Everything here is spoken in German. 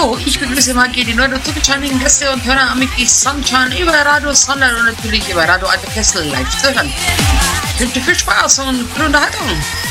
Jo, ich begrüße mal die neu dazugeschalteten Gäste und Hörer am Mickey Sunshine über Radio Sunlight und natürlich über Radio Alte Kessel live zu hören. Ich wünsche viel Spaß und gute Unterhaltung.